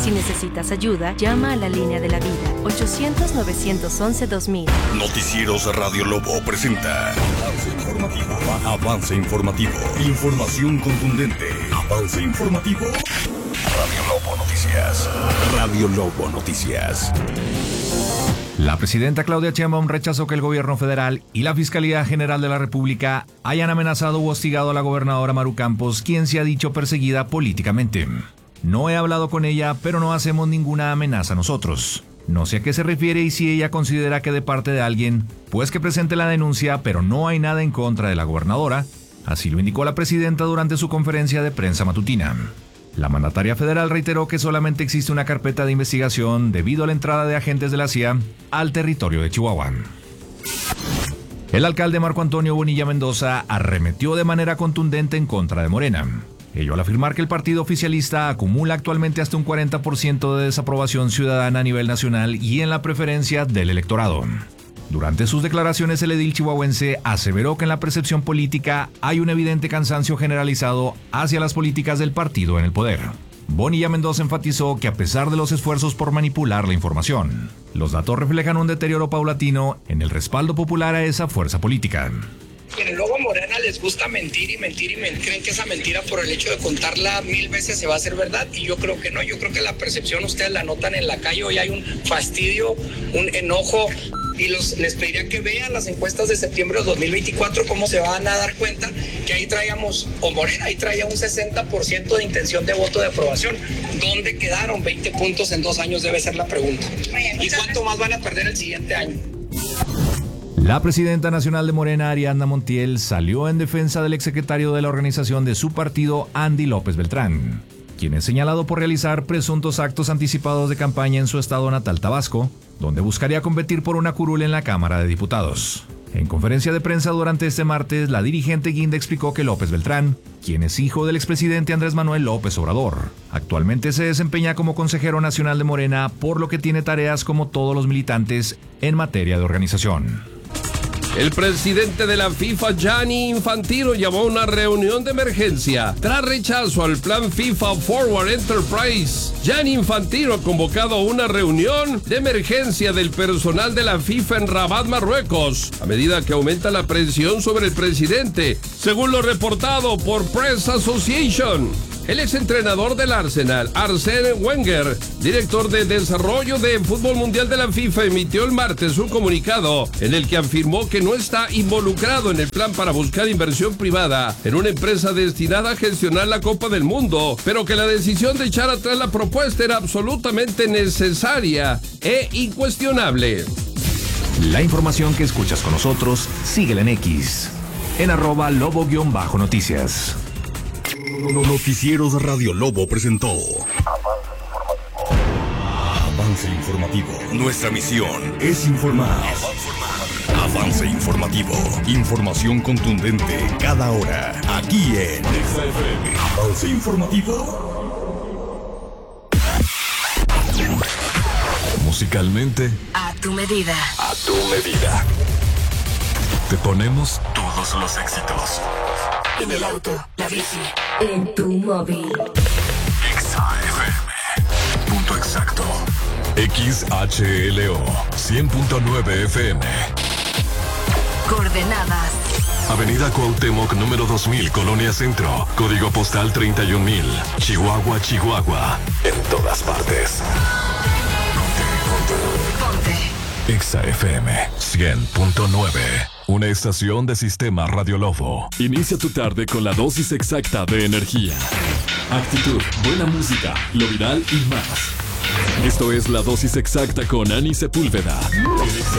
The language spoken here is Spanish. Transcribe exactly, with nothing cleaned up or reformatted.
Si necesitas ayuda, llama a la línea de la vida, ochocientos, novecientos once, dos mil. Noticieros Radio Lobo presenta Avance Informativo. Avance Informativo. Información contundente. Avance Informativo. Radio Lobo Noticias. Radio Lobo Noticias. La presidenta Claudia Sheinbaum rechazó que el gobierno federal y la Fiscalía General de la República hayan amenazado u hostigado a la gobernadora Maru Campos, quien se ha dicho perseguida políticamente. No he hablado con ella, pero no hacemos ninguna amenaza nosotros. No sé a qué se refiere y si ella considera que de parte de alguien, pues que presente la denuncia, pero no hay nada en contra de la gobernadora. Así lo indicó la presidenta durante su conferencia de prensa matutina. La mandataria federal reiteró que solamente existe una carpeta de investigación debido a la entrada de agentes de la C I A al territorio de Chihuahua. El alcalde Marco Antonio Bonilla Mendoza arremetió de manera contundente en contra de Morena. Ello al afirmar que el partido oficialista acumula actualmente hasta un cuarenta por ciento de desaprobación ciudadana a nivel nacional y en la preferencia del electorado. Durante sus declaraciones, el edil chihuahuense aseveró que en la percepción política hay un evidente cansancio generalizado hacia las políticas del partido en el poder. Bonilla Mendoza enfatizó que a pesar de los esfuerzos por manipular la información, los datos reflejan un deterioro paulatino en el respaldo popular a esa fuerza política. Pero luego a Morena les gusta mentir y mentir y mentir. Creen que esa mentira por el hecho de contarla mil veces se va a hacer verdad y yo creo que no. Yo creo que la percepción ustedes la notan en la calle. Hoy hay un fastidio, un enojo y los, les pediría que vean las encuestas de septiembre de dos mil veinticuatro, cómo se van a dar cuenta que ahí traíamos, o Morena ahí traía un sesenta por ciento de intención de voto de aprobación. ¿Dónde quedaron? veinte puntos en dos años debe ser la pregunta. ¿Y cuánto más van a perder el siguiente año? La presidenta nacional de Morena, Ariadna Montiel, salió en defensa del exsecretario de la organización de su partido, Andy López Beltrán, quien es señalado por realizar presuntos actos anticipados de campaña en su estado natal, Tabasco, donde buscaría competir por una curul en la Cámara de Diputados. En conferencia de prensa durante este martes, la dirigente guinda explicó que López Beltrán, quien es hijo del expresidente Andrés Manuel López Obrador, actualmente se desempeña como consejero nacional de Morena, por lo que tiene tareas como todos los militantes en materia de organización. El presidente de la FIFA, Gianni Infantino, llamó a una reunión de emergencia tras rechazo al plan FIFA Forward Enterprise. Gianni Infantino ha convocado a una reunión de emergencia del personal de la FIFA en Rabat, Marruecos, a medida que aumenta la presión sobre el presidente, según lo reportado por Press Association. El exentrenador del Arsenal, Arsène Wenger, director de desarrollo de fútbol mundial de la FIFA, emitió el martes un comunicado en el que afirmó que no está involucrado en el plan para buscar inversión privada en una empresa destinada a gestionar la Copa del Mundo, pero que la decisión de echar atrás la propuesta era absolutamente necesaria e incuestionable. La información que escuchas con nosotros, síguela en X, en arroba lobo-noticias. Noticieros Radio Lobo presentó Avance Informativo. Nuestra misión es informar. Avance Informativo. Información contundente cada hora. Aquí en Avance Informativo. Musicalmente, A tu medida. a tu medida. Te ponemos todos los éxitos. En el auto, la bici, en tu móvil. X A F M. Punto exacto. X H L O cien punto nueve F M. Coordenadas. Avenida Cuauhtémoc número dos mil, Colonia Centro. Código postal treinta y un mil. Chihuahua, Chihuahua. En todas partes. Ponte. X A F M cien punto nueve. Una estación de Sistema Radio Lobo. Inicia tu tarde con la dosis exacta de energía, actitud, buena música, lo viral y más. Esto es la dosis exacta con Ani Sepúlveda. En X